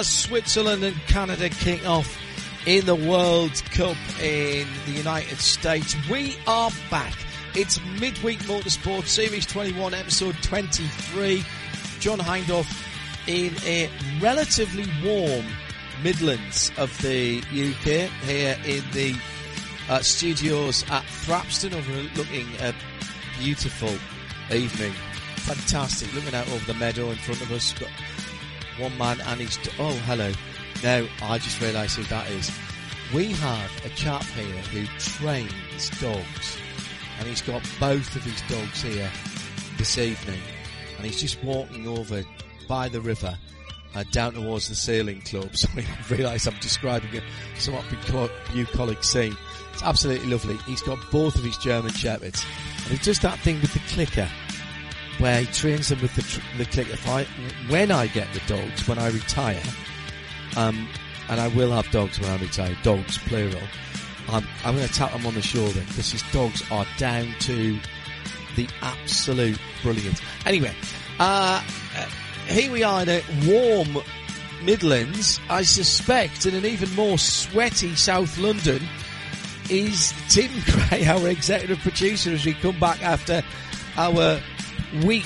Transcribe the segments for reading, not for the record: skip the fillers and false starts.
Switzerland and Canada kick off in the World Cup in the United States. We are back. It's Midweek Motorsport Series 21, episode 23. John Hindhaugh in a relatively warm Midlands of the UK, here in the studios at Thrapston, overlooking a beautiful evening. Fantastic, looking out over the meadow in front of us. Got one man and his... Oh, hello. Now, I just realised who that is. We have a chap here who trains dogs, and he's got both of his dogs here this evening, and he's just walking over by the river down towards the sailing club. So I realise I'm describing a somewhat bucolic scene. It's absolutely lovely. He's got both of his German Shepherds, and he does that thing with the clicker, where he trains them with the clicker. When I get the dogs, when I retire, and I will have dogs when I retire, dogs, plural, I'm going to tap them on the shoulder, because his dogs are down to the absolute brilliance. Anyway, here we are in a warm Midlands. I suspect in an even more sweaty South London is Tim Gray, our executive producer, as we come back after our week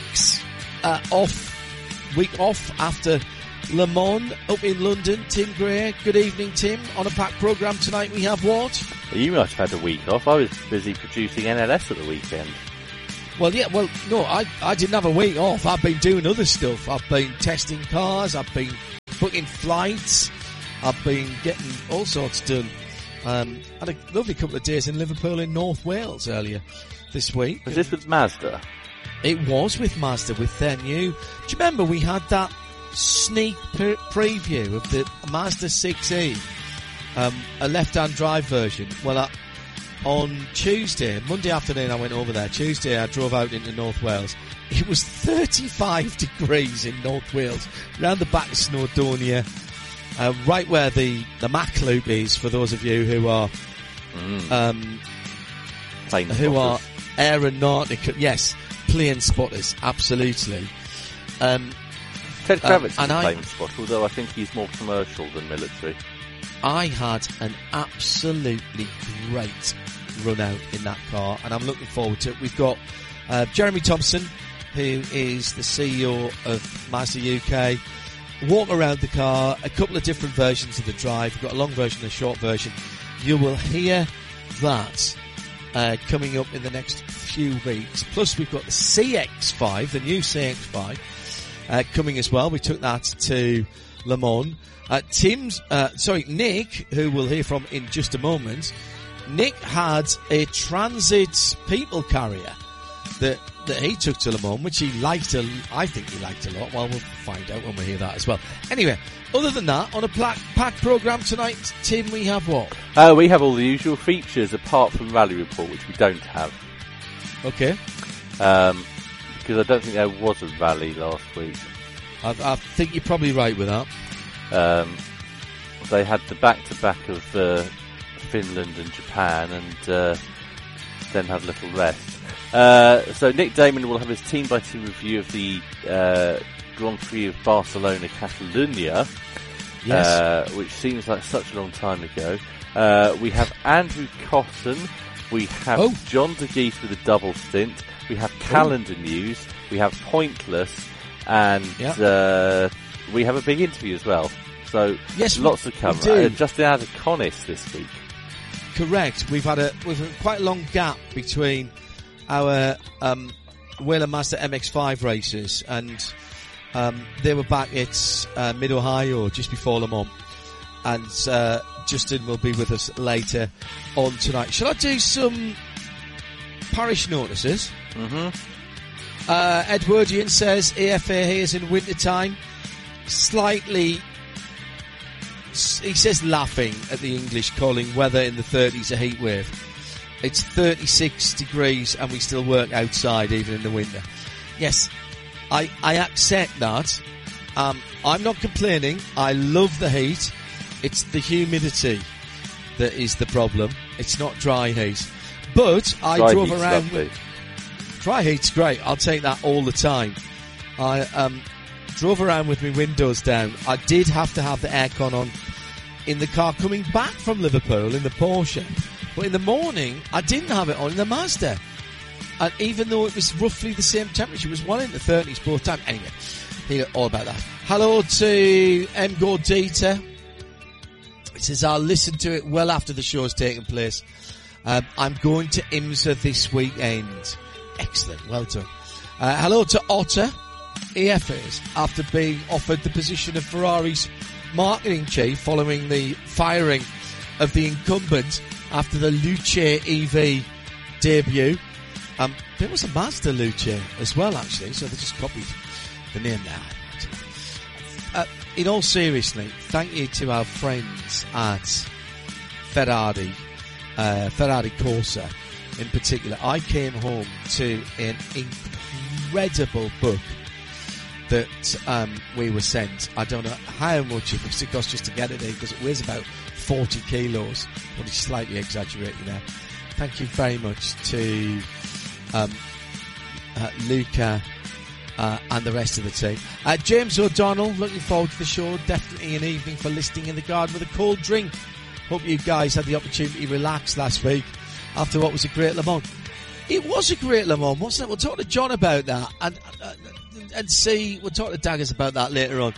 off after Le Mans up in London. Tim Gray, good evening, Tim. On a packed programme tonight, we have what? You must have had a week off. I was busy producing NLS at the weekend. Well, no, I didn't have a week off. I've been doing other stuff. I've been testing cars, I've been booking flights, I've been getting all sorts done. Had a lovely couple of days in Liverpool in North Wales earlier this week. Was this with Mazda? It was with Mazda, with their new... Do you remember we had that sneak preview of the Mazda 6e, a left-hand drive version? Well, on Monday afternoon I went over there. Tuesday I drove out into North Wales. It was 35 degrees in North Wales, round the back of Snowdonia, right where the Mac Loop is, for those of you who are aeronautical, yes, plane spotters, absolutely. Ted Kravitz is a plane spotter, although I think he's more commercial than military. I had an absolutely great run out in that car, and I'm looking forward to it. We've got Jeremy Thompson, who is the CEO of Mazda UK, walk around the car, a couple of different versions of the drive. We've got a long version and a short version. You will hear that coming up in the next few weeks. Plus, we've got the CX-5, the new CX-5, coming as well. We took that to Le Mans. Nick, who we'll hear from in just a moment, Nick had a Transit people carrier that he took to Le Mans, which he liked. I think he liked a lot. Well, we'll find out when we hear that as well. Anyway, other than that, on a packed programme tonight, Tim, we have what? We have all the usual features, apart from Rally Report, which we don't have. Okay. Because I don't think there was a rally last week. I think you're probably right with that. They had the back-to-back of Finland and Japan, and then had a little rest. So Nick Damon will have his team-by-team review of the Grand Prix of Barcelona Catalunya, yes. Which seems like such a long time ago. We have Andrew Cotton, we have John DeGeese with a double stint, we have calendar news, we have Pointless, and we have a big interview as well. So lots to cover. Justin Adaconis this week. Correct. We've had quite a long gap between our Whelen Mazda MX-5 races, and they were back at Mid-Ohio just before Le Mans, and Justin will be with us later on tonight. Shall I do some parish notices? Mm-hmm. Edwardian says AFA here is in winter time. Slightly, he says, laughing at the English calling weather in the 30s a heat wave. It's 36 degrees and we still work outside even in the winter. Yes, I accept that. I'm not complaining. I love the heat. It's the humidity that is the problem. It's not dry heat. But I drove around. Dry heat's great. I'll take that all the time. drove around with my windows down. I did have to have the aircon on in the car coming back from Liverpool in the Porsche. But in the morning, I didn't have it on in the Mazda. And even though it was roughly the same temperature, it was well in the 30s both times. Anyway, hear all about that. Hello to M. Gordita. It says, I'll listen to it well after the show's taken place. I'm going to IMSA this weekend. Excellent, well done. Hello to Otter, EFAs, after being offered the position of Ferrari's marketing chief following the firing of the incumbent after the Luce EV debut. There was a Mazda Luce as well, actually, so they just copied the name there. In all seriousness, thank you to our friends at Ferrari Corsa in particular. I came home to an incredible book that we were sent. I don't know how much it cost just to get it in, because it weighs about 40 kilos, but it's slightly exaggerated there. Thank you very much to Luca and the rest of the team. James O'Donnell, looking forward to the show. Definitely an evening for listening in the garden with a cold drink. Hope you guys had the opportunity to relax last week after what was a great Le Mans. It was a great Le Mans, wasn't it? We'll talk to John about that and see. We'll talk to Daggers about that later on.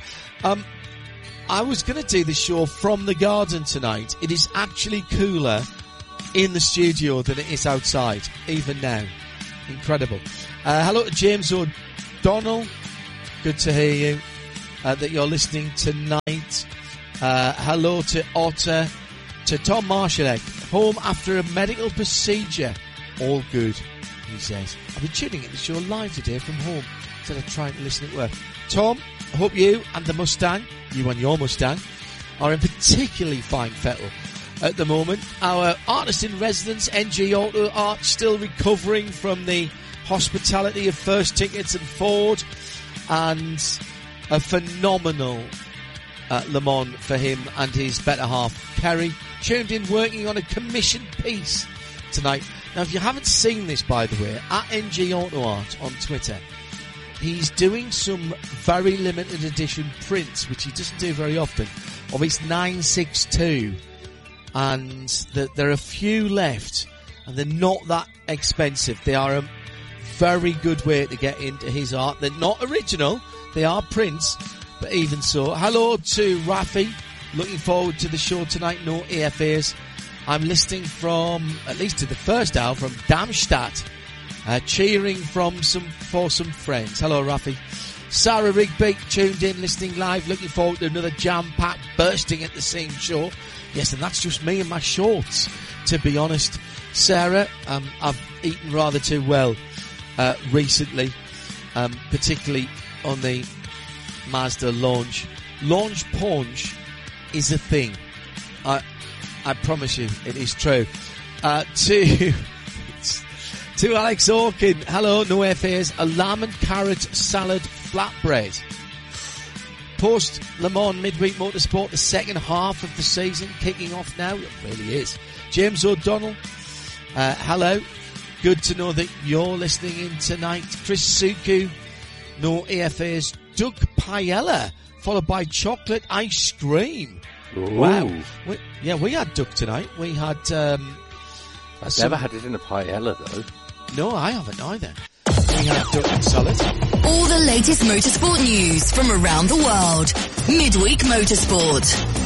I was going to do the show from the garden tonight. It is actually cooler in the studio than it is outside, even now. Incredible. Hello to James O'Donnell. Good to hear you. That you're listening tonight. Hello to Otter. To Tom Marshalek. Home after a medical procedure. All good, he says. I've been tuning in the show live today from home instead of trying to listen at work. Tom, I hope you and the Mustang, you and your Mustang, are in particularly fine fettle at the moment. Our artist in residence, NG Auto Art, still recovering from the hospitality of First Tickets and Ford, and a phenomenal Le Mans for him and his better half, Kerry, tuned in working on a commission piece tonight. Now, if you haven't seen this, by the way, at NG Auto Art on Twitter, he's doing some very limited edition prints, which he doesn't do very often, of his 962. And there are a few left, and they're not that expensive. They are a very good way to get into his art. They're not original, they are prints, but even so. Hello to Rafi, looking forward to the show tonight, no AFAs. I'm listening from, at least to the first hour, from Darmstadt, cheering for some friends. Hello, Rafi. Sarah Rigby, tuned in, listening live, looking forward to another jam-packed bursting at the same show. Yes, and that's just me and my shorts, to be honest. Sarah, I've eaten rather too well recently, particularly on the Mazda launch. Launch punch is a thing. I promise you, it is true. To Alex Hawkin, hello, no FAs, a lamb and carrot salad flatbread. Post Le Mans Midweek Motorsport, the second half of the season kicking off now. It really is. James O'Donnell, hello. Good to know that you're listening in tonight. Chris Suku, no AFAs. Doug Paella, followed by chocolate ice cream. Ooh. Wow. We had duck tonight. We had... I've never had it in a paella, though. No, I haven't either. We had duck and salad. All the latest motorsport news from around the world. Midweek Motorsport.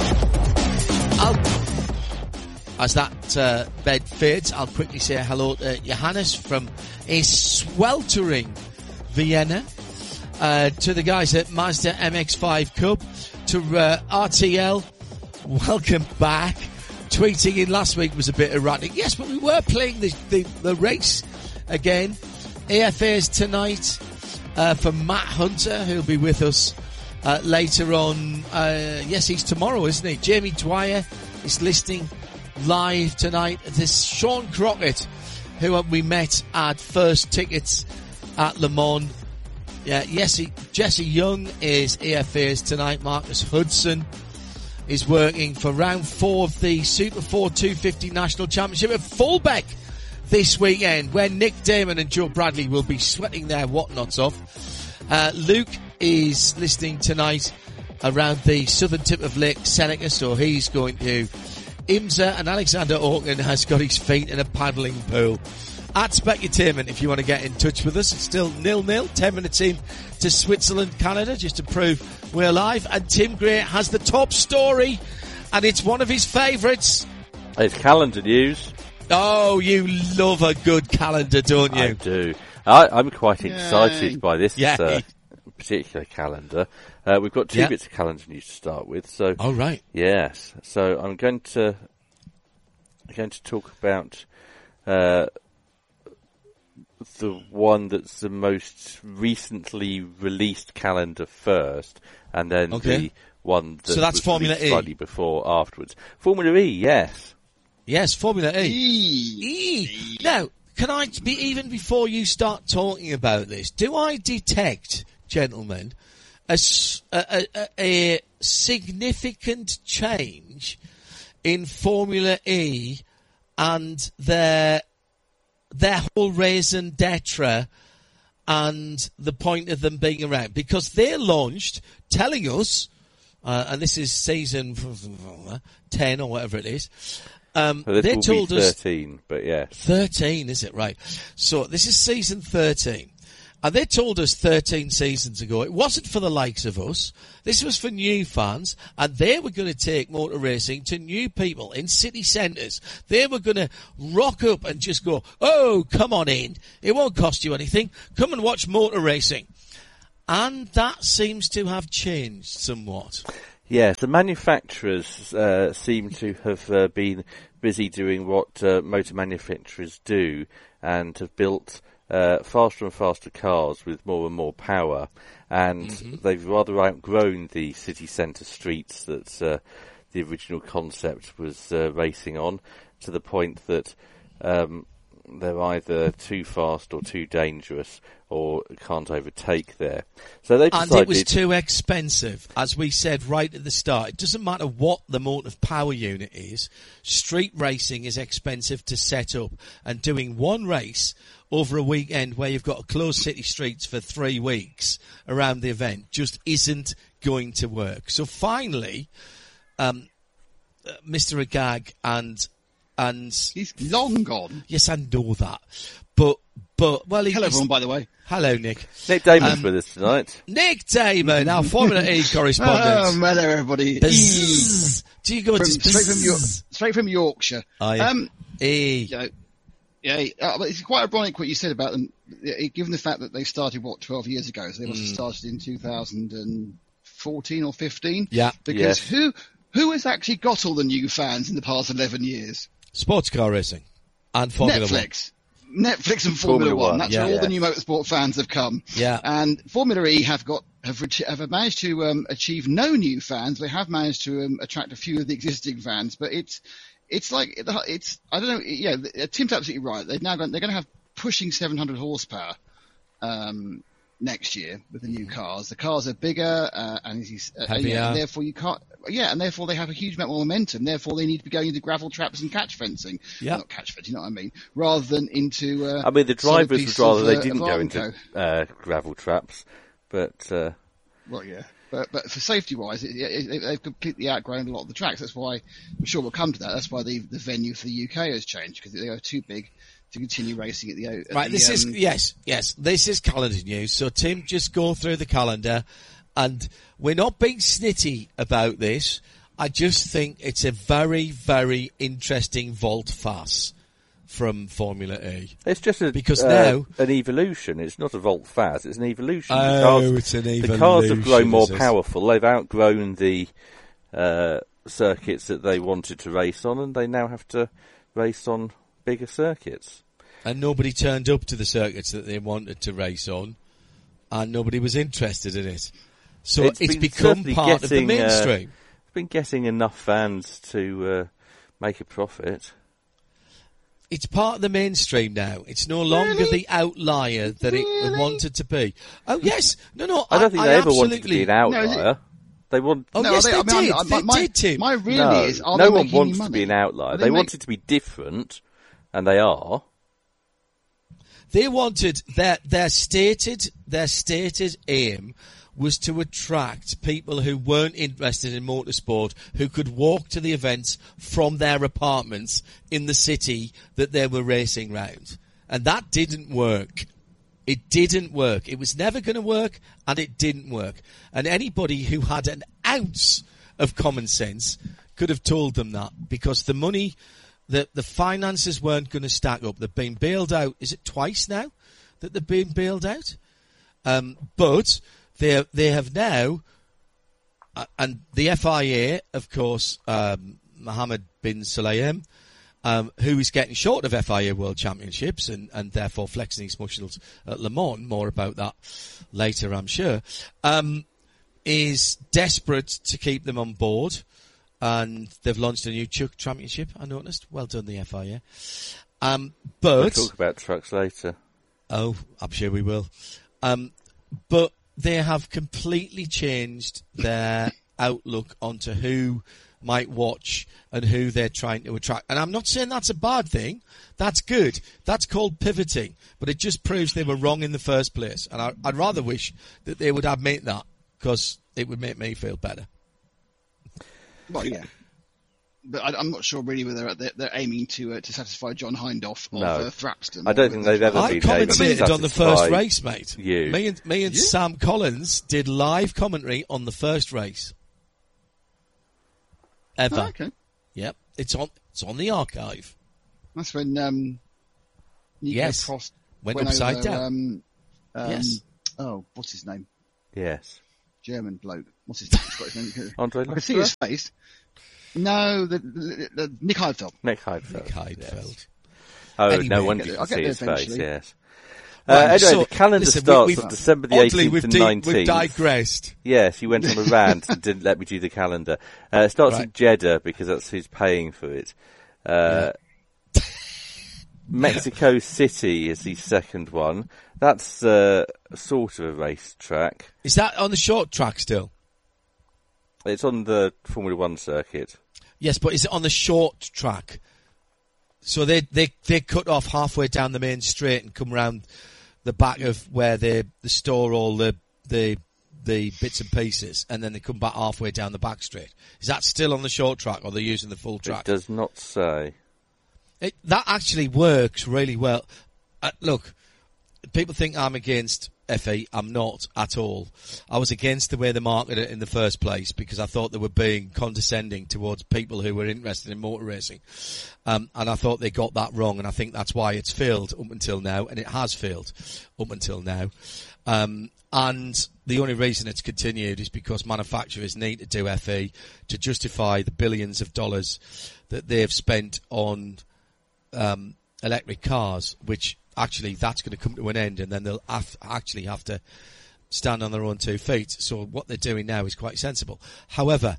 As that bed fades, I'll quickly say hello to Johannes from a sweltering Vienna. To the guys at Mazda MX-5 Cup. To RTL, welcome back. Tweeting in last week was a bit erratic. Yes, but we were playing the race again. AFAs tonight for Matt Hunter, who'll be with us later on. Yes, he's tomorrow, isn't he? Jamie Dwyer is listening live tonight. There's Sean Crockett, who we met at First Tickets at Le Mans. Yeah, Jesse Young is AFAs tonight. Marcus Hudson is working for round 4 of the Super 4 250 National Championship at Fulbeck this weekend, where Nick Damon and Joe Bradley will be sweating their whatnots off. Luke is listening tonight around the southern tip of Lake Seneca, so he's going to IMSA, and Alexander Orkin has got his feet in a paddling pool. At Specutainment, if you want to get in touch with us, it's still 0-0, 10 minutes in to Switzerland, Canada, just to prove we're live. And Tim Gray has the top story, and it's one of his favourites. It's calendar news. Oh, you love a good calendar, don't you? I do. I'm quite excited by this particular calendar. We've got two bits of calendar news to start with. So, all right. Yes. So I'm going to talk about the one that's the most recently released calendar first, and then the one that that's was Formula E. Slightly before afterwards. Formula E, yes. Yes, Formula E. Now, can I even before you start talking about this, do I detect, gentlemen, a significant change in Formula E and their whole raison d'etre and the point of them being around? Because they launched telling us, and this is season 10 or whatever it is, they told us 13, but yes. 13, is it? Right. So this is season 13. And they told us 13 seasons ago it wasn't for the likes of us. This was for new fans, and they were going to take motor racing to new people in city centres. They were going to rock up and just go, oh, come on in. It won't cost you anything. Come and watch motor racing. And that seems to have changed somewhat. Yes, the manufacturers seem to have been busy doing what motor manufacturers do, and have built faster and faster cars with more and more power, and they've rather outgrown the city centre streets that the original concept was racing on, to the point that they're either too fast or too dangerous or can't overtake there. So they decided... And it was too expensive, as we said right at the start. It doesn't matter what the motive power unit is. Street racing is expensive to set up, and doing one race over a weekend where you've got to close city streets for 3 weeks around the event just isn't going to work. So finally, Mr. Agag and he's long gone. Yes, I know that. But well, hello everyone, by the way. Hello, Nick. Nick Damon's with us tonight. Nick Damon, our Formula E correspondent. Hello everybody. Do you go straight from Yorkshire? E. But it's quite ironic what you said about them, given the fact that they started 12 years ago. So they must have started in 2014 or 15. Yeah. Because who has actually got all the new fans in the past 11 years? Sports car racing and Formula Netflix. Netflix and Formula One. That's where all the new motorsport fans have come. Yeah. And Formula E have managed to achieve no new fans. They have managed to attract a few of the existing fans, but it's I don't know. Yeah, Tim's absolutely right. They're going to have pushing 700 horsepower next year with the new cars. The cars are bigger and therefore you can't. Yeah, and therefore they have a huge amount more momentum. Therefore they need to be going into gravel traps and catch fencing. Yeah, not catch fencing, you know what I mean? Rather than into. The drivers would rather they didn't go into gravel traps, but. Well, yeah. But for safety-wise, they've completely outgrown a lot of the tracks. That's why, I'm sure we'll come to that. That's why the venue for the UK has changed, because they are too big to continue racing at the... This is calendar news. So, Tim, just go through the calendar, and we're not being snitty about this. I just think it's a very, very interesting volte-face from Formula E. It's just an evolution. It's not a volte-face. It's an evolution. It's an evolution. The cars have grown more powerful. They've outgrown the circuits that they wanted to race on, and they now have to race on bigger circuits. And nobody turned up to the circuits that they wanted to race on, and nobody was interested in it. So it's become part of the mainstream. It's been getting enough fans to make a profit. It's part of the mainstream now. It's no longer the outlier that it wanted to be. Oh, yes. No. I don't think they ever wanted to be an outlier. They want. Oh, yes, they did. They did, Tim. My really is, are no they one making wants money? to be an outlier. They wanted to be different, and they are. They wanted their stated aim was to attract people who weren't interested in motorsport, who could walk to the events from their apartments in the city that they were racing round. And that didn't work. It didn't work. It was never going to work, and it didn't work. And anybody who had an ounce of common sense could have told them that, because the money, the finances weren't going to stack up. They've been bailed out. Is it twice now that they've been bailed out? But they have now, and the FIA, of course, Mohammed bin Sulayem, who is getting short of FIA World Championships and therefore flexing his muscles at Le Mans, more about that later, I'm sure, is desperate to keep them on board. And they've launched a new Chuck Championship, I noticed. Well done, the FIA. But we'll talk about trucks later. Oh, I'm sure we will. But they have completely changed their outlook onto who might watch and who they're trying to attract. And I'm not saying that's a bad thing. That's good. That's called pivoting. But it just proves they were wrong in the first place. And I'd rather wish that they would admit that, because it would make me feel better. Well, yeah. But I'm not sure really whether they're aiming to satisfy John Hindhaugh of Thrapston. I don't think they've ever been able to satisfy. I commentated on the first race, mate. You. Me and Sam Collins did live commentary on the first race. Ever. Oh, okay. Yep. It's on the archive. That's when Nico Prost went upside down. Yes. Oh, what's his name? Yes. German bloke. What's his name? Got his name. Andre I can see his face. No, the Nick Heidfeld. Nick Heidfeld. Yes. Oh, anyway, no wonder you can see his face, yes. Right, anyway, the calendar starts on December the 18th and 19th. We've digressed. Yes, you went on a rant and didn't let me do the calendar. It starts in Jeddah, because that's who's paying for it. Mexico City is the second one. That's sort of a racetrack. Is that on the short track still? It's on the Formula One circuit. Yes, but is it on the short track? So they cut off halfway down the main straight and come round the back of where they store all the bits and pieces, and then they come back halfway down the back straight. Is that still on the short track, or they're using the full track? It does not say. That actually works really well. Look, people think I'm against FE. I'm not at all. I was against the way they marketed it in the first place, because I thought they were being condescending towards people who were interested in motor racing. And I thought they got that wrong, and I think that's why it's failed up until now, and it has failed up until now. And the only reason it's continued is because manufacturers need to do FE to justify the billions of dollars that they've spent on electric cars, which actually that's going to come to an end, and then they'll actually have to stand on their own 2 feet. So what they're doing now is quite sensible. However,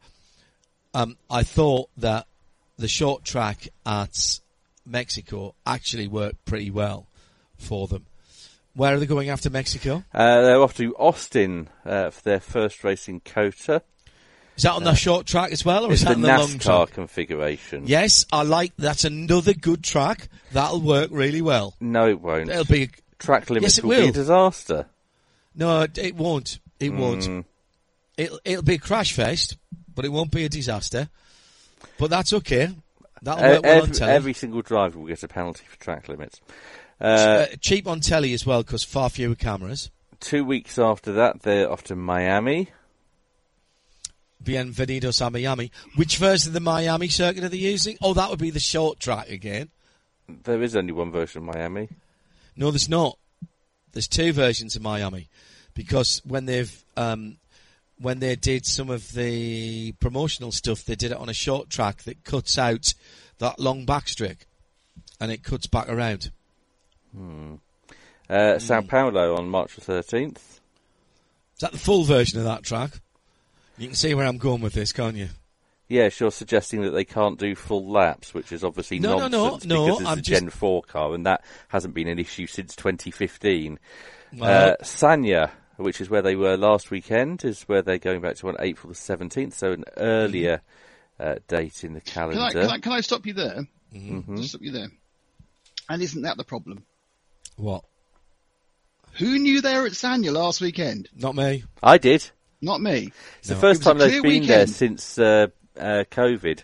I thought that the short track at Mexico actually worked pretty well for them. Where are they going after Mexico? They're off to Austin for their first race in COTA. Is that on the short track as well, or is that on the long track? It's the NASCAR configuration. Yes, that's another good track. That'll work really well. No, it won't. It'll be track limits will be a disaster. No, it won't. It won't. It'll be a crash fest, but it won't be a disaster. But that's okay. That'll work well on telly. Every single driver will get a penalty for track limits. Cheap on telly as well, because far fewer cameras. 2 weeks after that, they're off to Miami. Bienvenidos a Miami. Which version of the Miami circuit are they using? Oh, that would be the short track again. There is only one version of Miami. No, there's not. There's 2 versions of Miami, because when they did some of the promotional stuff, they did it on a short track that cuts out that long backstreak, and it cuts back around. Sao Paulo on March the 13th. Is that the full version of that track? You can see where I'm going with this, can't you? Yes, you're suggesting that they can't do full laps, which is obviously nonsense because it's a Gen 4 car, and that hasn't been an issue since 2015. Sanya, which is where they were last weekend, is where they're going back to on April the 17th, so an earlier date in the calendar. Can I stop you there? Mm-hmm. Just stop you there. And isn't that the problem? What? Who knew they were at Sanya last weekend? Not me. I did. Not me. It's the first time they've been there since COVID.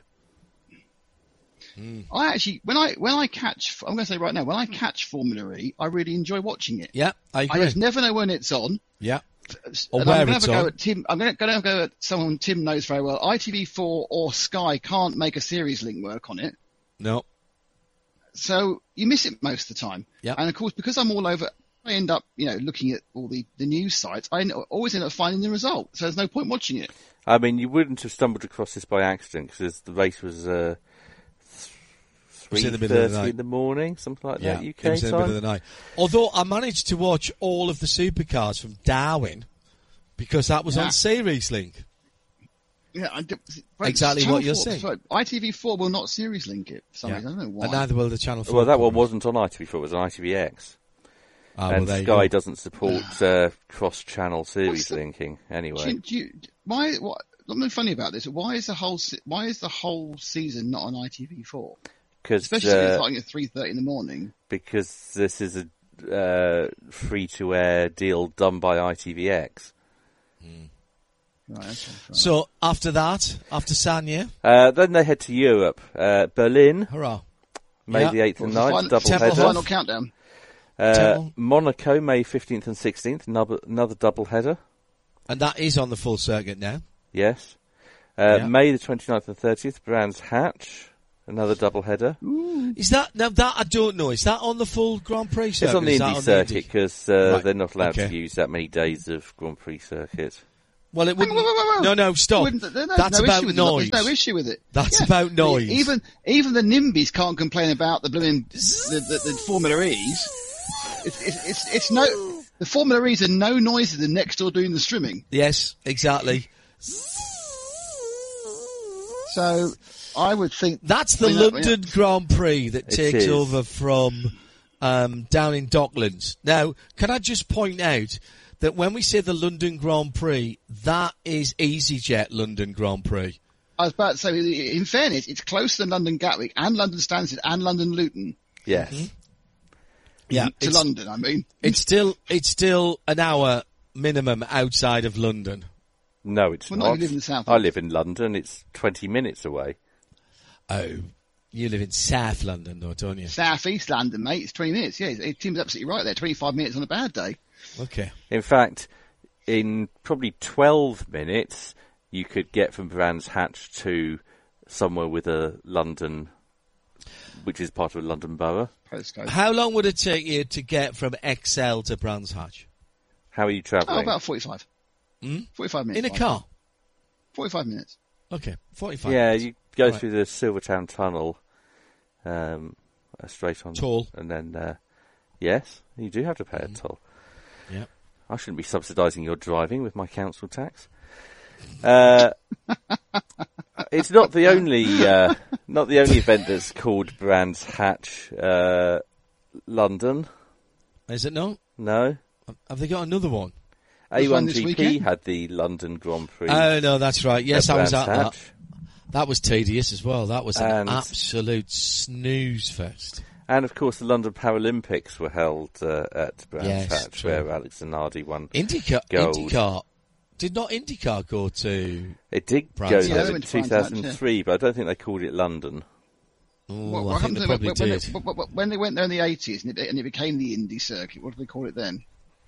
I actually, when I catch, I'm going to say right now, when I catch Formula E, I really enjoy watching it. Yeah, I agree. I just never know when it's on. Yeah. Or where it's on. I'm going to go at someone Tim knows very well. ITV4 or Sky can't make a series link work on it. No. So you miss it most of the time. Yeah. And of course, because I'm all over, I end up, looking at all the news sites. I always end up finding the result. So there's no point watching it. I mean, you wouldn't have stumbled across this by accident because the race was 3:30 in the morning, something like that, UK it was in the middle of the night. Although I managed to watch all of the supercars from Darwin because that was on Series Link. Yeah, exactly what you're saying. Sorry, ITV4 will not series link it. For some reason. I don't know why. And neither will the Channel 4. Well, that one wasn't on ITV4, it was on ITVX. And Sky doesn't support cross-channel series linking anyway. What's funny about this? Why is the whole season not on ITV4? Especially if it's starting at 3:30 in the morning. Because this is a free-to-air deal done by ITVX. Right, okay, so after Sanya, then they head to Europe. Berlin, hurrah! May the 8th and 9th, double header. Final countdown. Monaco, May 15th and 16th, another double header. And that is on the full circuit now. Yes. May the 29th and 30th, Brands Hatch, another double header. Is that I don't know. Is that on the full Grand Prix circuit? It's on the Indy circuit because they're not allowed to use that many days of Grand Prix circuit. Well, it wouldn't. No, stop. That's about noise. There's no issue with it. That's about noise. Even the NIMBYs can't complain about the blooming the Formula E's. It's no. The Formula E's are no noisier than next door doing the streaming. Yes, exactly. So I would think that's the London Grand Prix that takes over from down in Docklands. Now, can I just point out that when we say the London Grand Prix, that is EasyJet London Grand Prix. I was about to say, in fairness, it's closer than London Gatwick and London Stansted and London Luton. Yes. Mm-hmm. Yeah, to London, I mean. It's still an hour minimum outside of London. No, it's not. No, you live in the south. I live in London. It's 20 minutes away. Oh, you live in South London, though, don't you? South East London, mate. It's 20 minutes. Yeah, Tim's absolutely right there. 25 minutes on a bad day. Okay. In fact, in probably 12 minutes, you could get from Brands Hatch to somewhere with a London, which is part of a London borough. Postcode. How long would it take you to get from XL to Brands Hatch? How are you travelling? Oh, about 45. 45 minutes. In a car? 45 minutes. Okay, 45 Yeah, minutes. you go through the Silvertown Tunnel, straight on. Toll. And then, yes, you do have to pay a toll. Yeah. I shouldn't be subsidising your driving with my council tax. It's not the only event that's called Brands Hatch London. Is it not? No. Have they got another one? A1GP had the London Grand Prix. Oh no, that's right. Yes, I was at that. Hatch. That was tedious as well. That was an absolute snooze fest. And of course, the London Paralympics were held at Brands Hatch, true. where Alex Zanardi won gold. IndyCar. Did not IndyCar go to? It did Brands go Hatch. there in 2003, but I don't think they called it London. Ooh, I think they probably did. When they went there in the 80s and it became the Indy circuit, what did they call it then?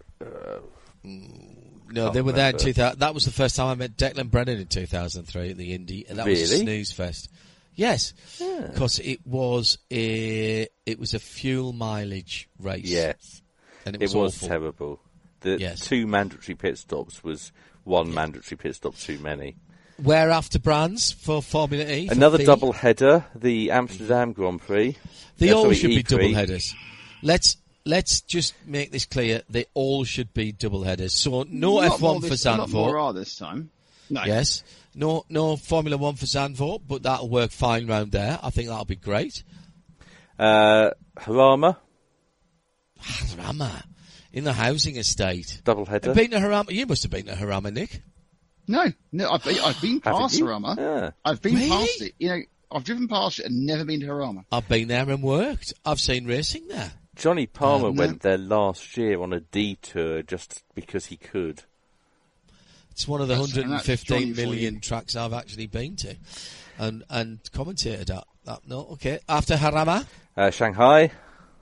No, they were there in 2000. That was the first time I met Declan Brennan in 2003 at the Indy, and that was a snooze fest. Yes, because it was a fuel mileage race. Yes, and it was awful. Terrible. The 2 mandatory pit stops was 1 mandatory pit stop too many. Where after Brands for Formula E? Another double header, the Amsterdam Grand Prix. They all should be double headers. Let's just make this clear. They all should be double headers. So no F1 for Zandvoort. A lot more are this time. No. Yes. No Formula 1 for Zandvoort, but that'll work fine round there. I think that'll be great. Harama. Harama. In the housing estate. Double header. Been to Harama? You must have been to Harama, Nick. No, I've been past Harama. Yeah. I've been past it. I've driven past it and never been to Harama. I've been there and worked. I've seen racing there. Johnny Palmer went there last year on a detour just because he could. It's one of the 115 million tracks I've actually been to and commentated at. No, okay. After Harama? Shanghai.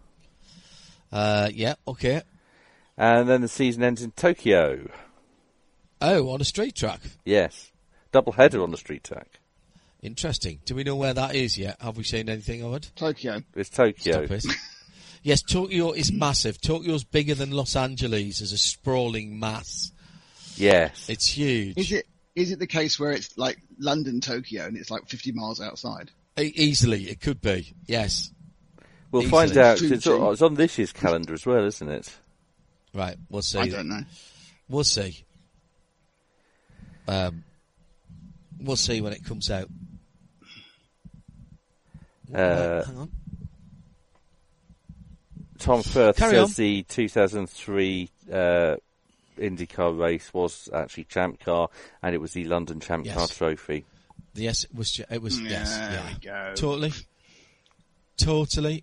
Yeah, okay. And then the season ends in Tokyo. Oh, on a street track? Yes. Double header on the street track. Interesting. Do we know where that is yet? Have we seen anything of it? Tokyo. It's Tokyo. Stop it. Yes, Tokyo is massive. Tokyo's bigger than Los Angeles as a sprawling mass. Yes. It's huge. Is it the case where it's like London, Tokyo, and it's like 50 miles outside? Easily, it could be. Yes. We'll Easily. find out. It's on this year's calendar as well, isn't it? Right, we'll see. I don't know. We'll see. We'll see when it comes out. Hang on. Tom Firth Carry says on. the 2003 IndyCar race was actually Champ Car, and it was the London Champ Car Trophy. Yes, it was. Yes, There we go. Totally.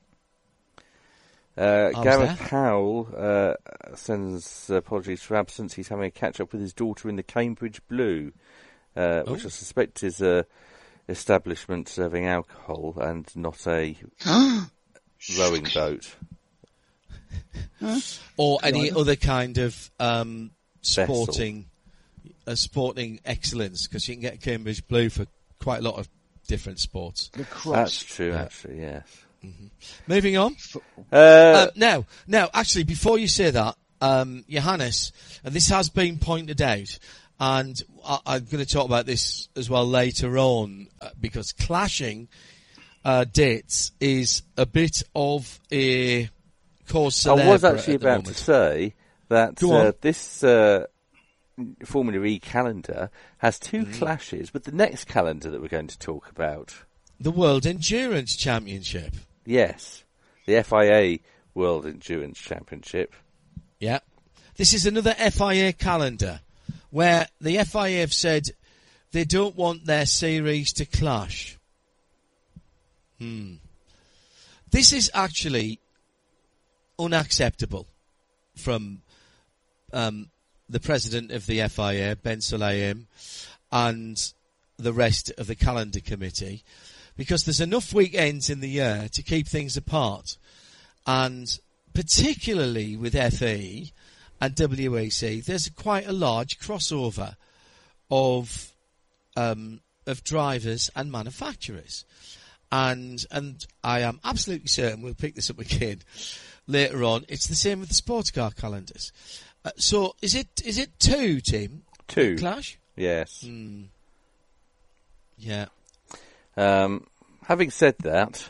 Gareth Howell sends apologies for absence. He's having a catch-up with his daughter in the Cambridge Blue, which I suspect is a establishment serving alcohol and not a rowing boat. Or any other kind of sporting excellence, because you can get Cambridge Blue for quite a lot of different sports. The cross. That's true, actually, yes. Mm-hmm. Moving on. Now, actually, before you say that, Johannes, and this has been pointed out, and I'm going to talk about this as well later on, because clashing dates is a bit of a cause célèbre. I was actually about to say that this Formula E calendar has two clashes with the next calendar that we're going to talk about. The World Endurance Championship. Yes, the FIA World Endurance Championship. Yeah. This is another FIA calendar where the FIA have said they don't want their series to clash. This is actually unacceptable from the president of the FIA, Ben Sulayem, and the rest of the calendar committee, because there's enough weekends in the year to keep things apart, and particularly with FE and WEC, there's quite a large crossover of drivers and manufacturers, and I am absolutely certain we'll pick this up again later on. It's the same with the sports car calendars. So is it two, Tim? Two. Clash? Yes. Yeah. Having said that,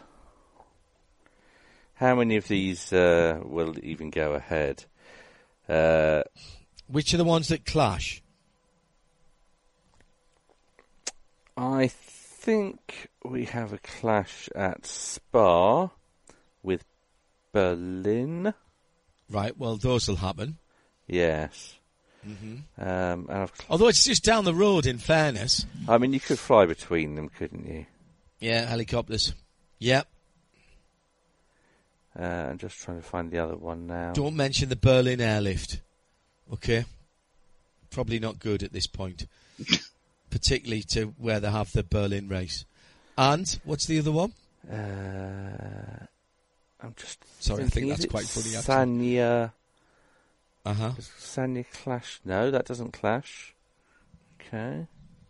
how many of these will even go ahead? Which are the ones that clash? I think we have a clash at Spa with Berlin. Right, well, those will happen. Yes. Mm-hmm. And although it's just down the road, in fairness. I mean, you could fly between them, couldn't you? Yeah, helicopters. Yep. I'm just trying to find the other one now. Don't mention the Berlin airlift. Okay? Probably not good at this point. Particularly to where they have the Berlin race. And, what's the other one? I'm just sorry, thinking, I think that's quite funny, actually. Sanya. Uh-huh. Does Sanya clash? No, that doesn't clash. Okay.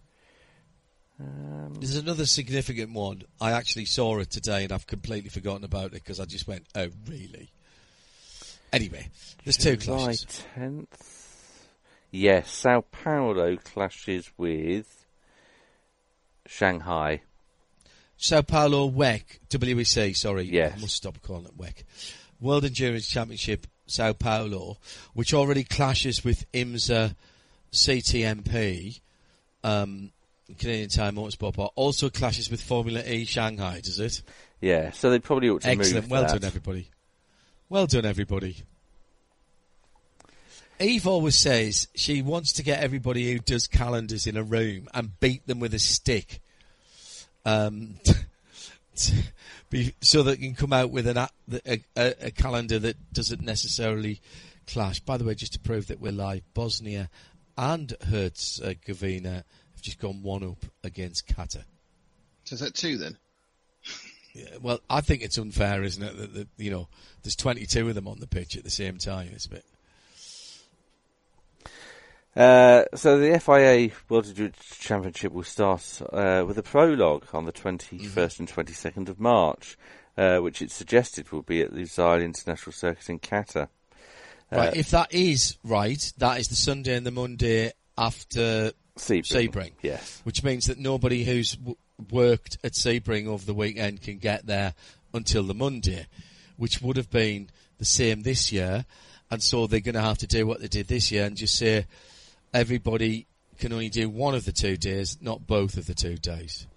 There's another significant one. I actually saw it today and I've completely forgotten about it because I just went, oh, really? Anyway, there's two clashes. July 10th. Yes, Sao Paulo clashes with Shanghai. Sao Paulo WEC, sorry. Yes. I must stop calling it WEC. World Endurance Championship Sao Paulo, which already clashes with IMSA CTMP, Canadian Time Motorsport, but also clashes with Formula E Shanghai, does it? Yeah, so they probably ought to move that. Excellent, well done everybody. Well done everybody. Eve always says she wants to get everybody who does calendars in a room and beat them with a stick. so that you can come out with a calendar that doesn't necessarily clash. By the way, just to prove that we're live, Bosnia and Herzegovina have just gone 1-up against Qatar. So is that 2 then? Yeah, well, I think it's unfair, isn't it? That there's 22 of them on the pitch at the same time. It's a bit. So the FIA World Endurance Championship will start with a prologue on the 21st and 22nd of March, which it's suggested will be at the Lusail International Circuit in Qatar. Right, if that is right, that is the Sunday and the Monday after Sebring. Yes. Which means that nobody who's worked at Sebring over the weekend can get there until the Monday, which would have been the same this year. And so they're going to have to do what they did this year and just say everybody can only do one of the 2 days, not both of the 2 days.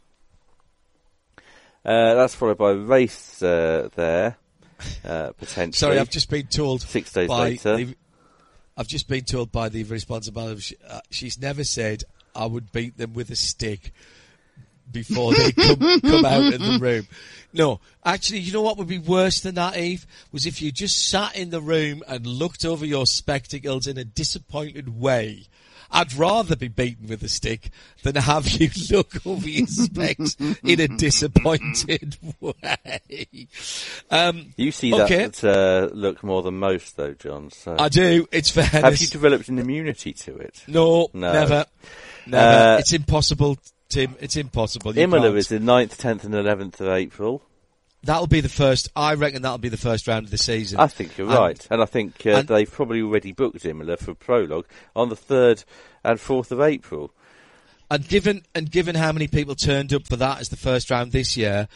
That's followed by a race there, potentially. Sorry, I've just been told 6 days later. I've just been told by the responsible. She's never said I would beat them with a stick before they come out of the room. No, actually, you know what would be worse than that, Eve? Was if you just sat in the room and looked over your spectacles in a disappointed way. I'd rather be beaten with a stick than have you look over your specs in a disappointed way. You see that look more than most, though, John. So. I do. It's fairness. Have you developed an immunity to it? No. Never. It's impossible, Tim. It's impossible. Imola is the 9th, 10th and 11th of April. That'll be the first. I reckon that'll be the first round of the season. I think you're right, and I think they've probably already booked Imola for a prologue on the 3rd and 4th of April. And given how many people turned up for that as the first round this year,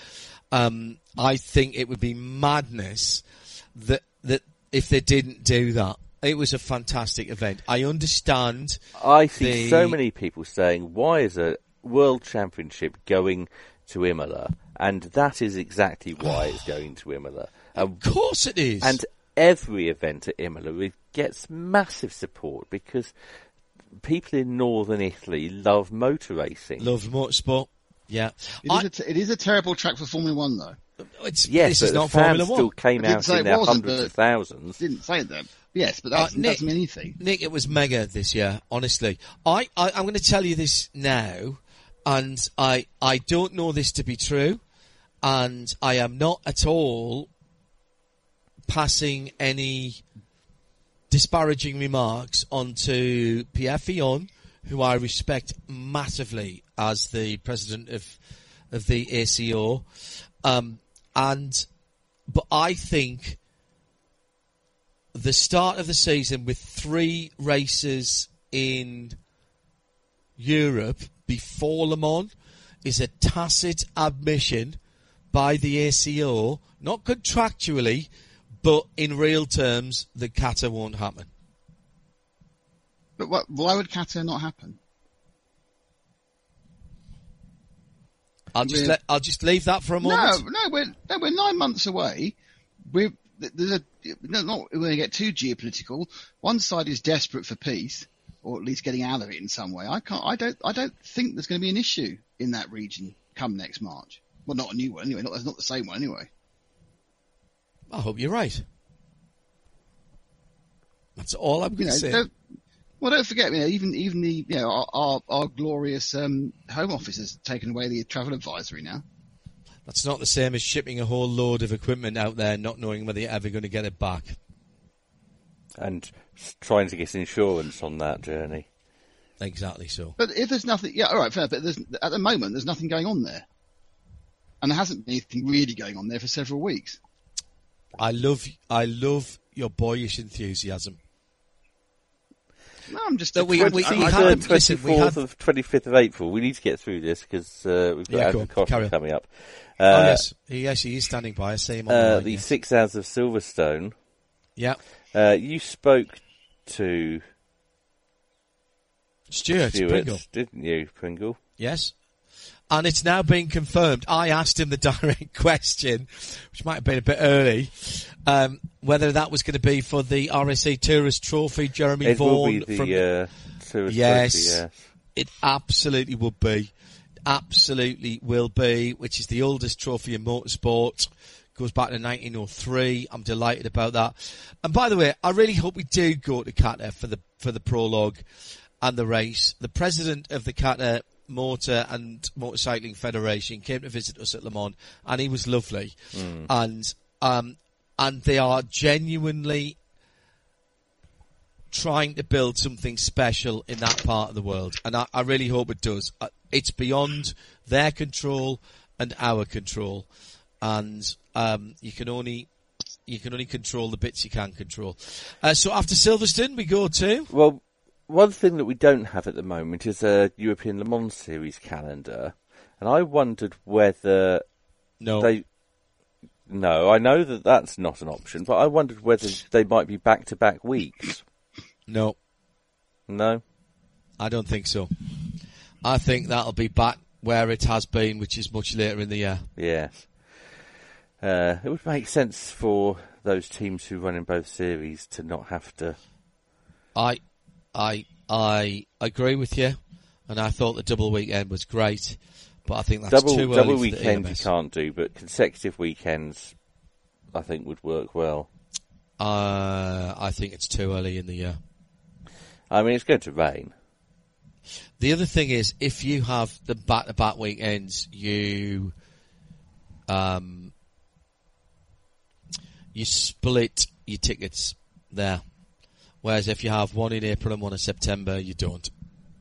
I think it would be madness that if they didn't do that. It was a fantastic event. I understand. I see so many people saying, "Why is a World Championship going to Imola?" And that is exactly why it's going to Imola. Of course it is. And every event at Imola gets massive support because people in northern Italy love motor racing. Love motorsport, yeah. It is a terrible track for Formula 1, though. This is not Formula 1. Still came out in their hundreds of thousands. Didn't say that. Yes, but that doesn't mean anything. Nick, it was mega this year, honestly. I'm going to tell you this now, and I don't know this to be true. And I am not at all passing any disparaging remarks onto Pierre Fillon, who I respect massively as the president of the ACO. But I think the start of the season with 3 races in Europe before Le Mans is a tacit admission by the ACO, not contractually, but in real terms, that Qatar won't happen. But why would Qatar not happen? I'll just leave that for a moment. No, we're 9 months away. We're not going to get too geopolitical. One side is desperate for peace, or at least getting out of it in some way. I don't think there's going to be an issue in that region come next March. Well, not a new one anyway. Not the same one anyway. I hope you're right. That's all I'm going to say. Don't forget, even the our glorious Home Office has taken away the travel advisory now. That's not the same as shipping a whole load of equipment out there, and not knowing whether you're ever going to get it back, and trying to get insurance on that journey. Exactly so. But if there's nothing, all right, fair. But at the moment, there's nothing going on there. And there hasn't been anything really going on there for several weeks. I love your boyish enthusiasm. No, I'm just... We had 25th of April. We need to get through this because we've got Andrew Cotton coming up. Yes, he is standing by. I see him on the 6 hours of Silverstone. Yeah. You spoke to Stuart Pringle, didn't you, Pringle? Yes. And it's now been confirmed. I asked him the direct question, which might have been a bit early, whether that was going to be for the RSC Tourist Trophy. Jeremy Vaughan. It will be the Tourist Trophy, yes. It absolutely would be. absolutely will be, which is the oldest trophy in motorsport. Goes back to 1903. I'm delighted about that. And by the way, I really hope we do go to Qatar for the prologue and the race. The president of the Qatar Motor and Motorcycling Federation came to visit us at Le Mans, and he was lovely. And they are genuinely trying to build something special in that part of the world, and I really hope it does. It's beyond their control and our control, and you can only control the bits you can control. So after Silverstone, we go to... Well, one thing that we don't have at the moment is a European Le Mans Series calendar, and I wondered whether No, I know that that's not an option, but I wondered whether they might be back-to-back weeks. No. I don't think so. I think that'll be back where it has been, which is much later in the year. Yes. It would make sense for those teams who run in both series to not have to... I agree with you, and I thought the double weekend was great, but I think that's too early. Double weekend you can't do, but consecutive weekends I think would work well. I think it's too early in the year. I mean, it's going to rain. The other thing is, if you have the back-to-back weekends, you split your tickets there. Whereas if you have one in April and one in September, you don't.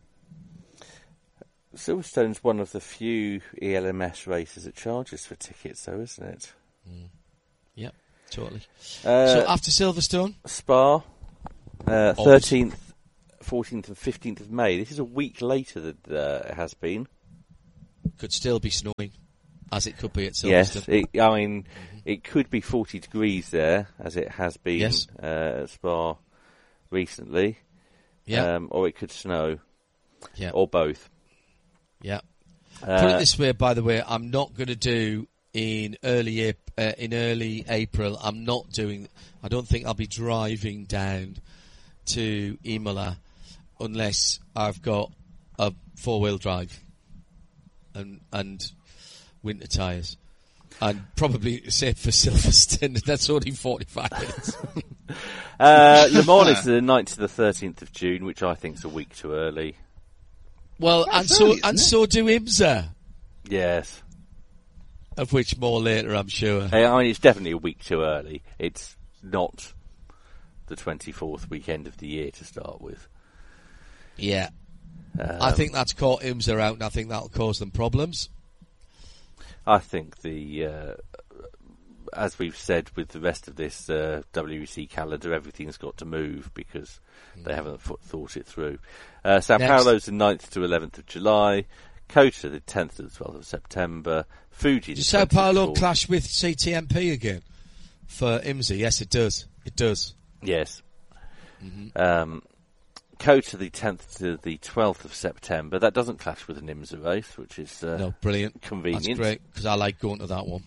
Silverstone's one of the few ELMS races that charges for tickets, though, isn't it? Yep, totally. So after Silverstone? Spa, 13th, 14th and 15th of May. This is a week later than it has been. Could still be snowing, as it could be at Silverstone. Yes, it could be 40 degrees there, as it has been at Spa recently. Yeah. Or it could snow. Yeah. Or both. Yeah. Put it this way, by the way, I'm not going to do in early April. I don't think I'll be driving down to Imola unless I've got a 4-wheel drive and winter tyres. And probably safe for Silverstone. That's only 45 minutes. Le Mans is the 9th to the 13th of June, which I think is a week too early. Well, That's so early, do IMSA. Yes. Of which more later, I'm sure. I mean, it's definitely a week too early. It's not the 24th weekend of the year to start with. Yeah. I think that's caught IMSA out, and I think that'll cause them problems. I think as we've said with the rest of this WEC calendar, everything's got to move because they haven't thought it through. Sao Paulo's the 9th to 11th of July, Kota the 10th to the 12th of September, Fuji the 24th. Does Sao Paulo clash with CTMP again for IMSA? Yes, it does. It does. Yes. Mm-hmm. Kota the 10th to the 12th of September. That doesn't clash with an IMSA race, which is brilliant. Convenient. That's great, because I like going to that one.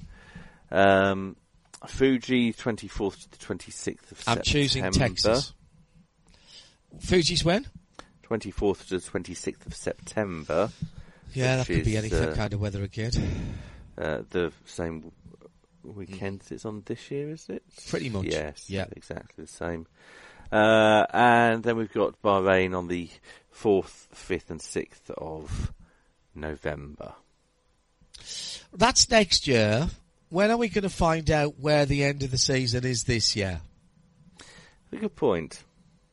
Fuji, 24th to the 26th of September. I'm choosing Texas. Fuji's when? 24th to the 26th of September. Yeah, that could be any kind of weather again. The same weekend it's on this year, is it? Pretty much. Yes, yeah. Exactly the same. And then we've got Bahrain on the 4th, 5th and 6th of November. That's next year. When are we going to find out where the end of the season is this year? A good point.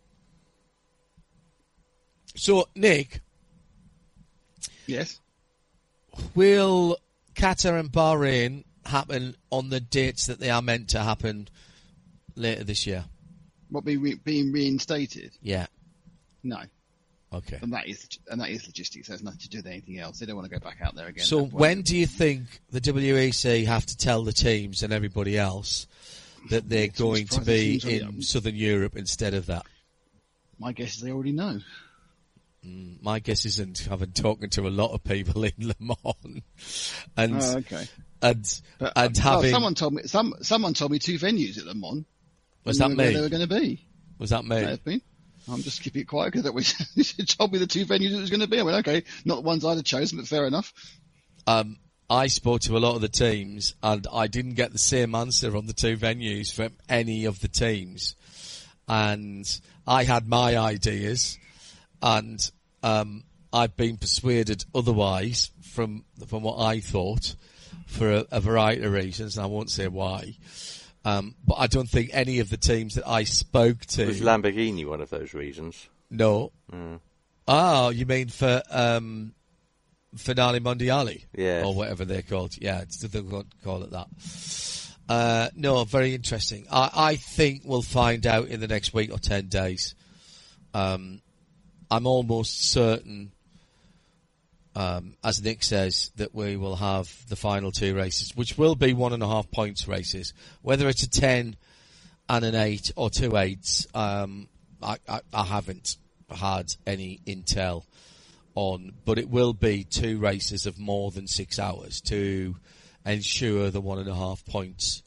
So, Nick. Yes? Will Qatar and Bahrain happen on the dates that they are meant to happen later this year? What, being reinstated? Yeah. No. Okay. And that is logistics. It has nothing to do with anything else. They don't want to go back out there again. So when do you think the WEC have to tell the teams and everybody else that they're going to be in Southern Europe instead of that? My guess is they already know. My guess isn't, having talking to a lot of people in Le Mans, and having someone told me 2 venues at Le Mans. Was that me? Where they were going to be? Was that me? May have been. I'm just keeping it quiet because that was you told me the two venues it was going to be. I went, okay, not the ones I'd have chosen, but fair enough. I spoke to a lot of the teams, and I didn't get the same answer on the two venues from any of the teams. And I had my ideas, and I've been persuaded otherwise from what I thought for a variety of reasons, and I won't say why. But I don't think any of the teams that I spoke to... Was Lamborghini one of those reasons? No. Oh, you mean for Finale Mondiali? Yeah. Or whatever they're called. Yeah, they call it that. No, very interesting. I think we'll find out in the next week or 10 days. I'm almost certain, as Nick says, that we will have the final two races, which will be 1.5 points races. Whether it's a 10 and an 8 or 2 8s, I haven't had any intel on, but it will be 2 races of more than 6 hours to ensure the 1.5 points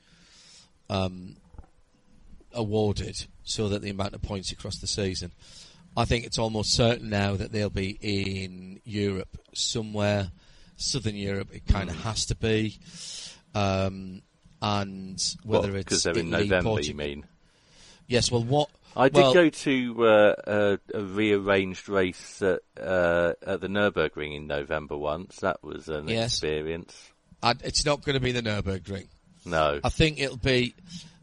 awarded, so that the amount of points across the season. I think it's almost certain now that they'll be in Europe somewhere, Southern Europe. It kind of has to be, and whether it's because they're in Italy, November, Portugal. you mean? Yes. Well, what I did go to a rearranged race at the Nürburgring in November once. That was an experience. It's not going to be the Nürburgring. No. I think it'll be.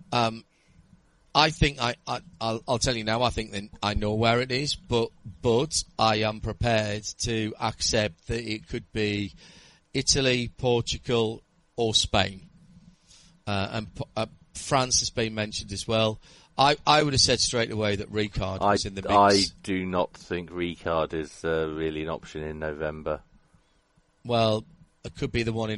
I think I'll tell you now. I think that I know where it is, but I am prepared to accept that it could be Italy, Portugal, or Spain, and France has been mentioned as well. I would have said straight away that Ricard was in the mix. I do not think Ricard is really an option in November. Well, it could be the one in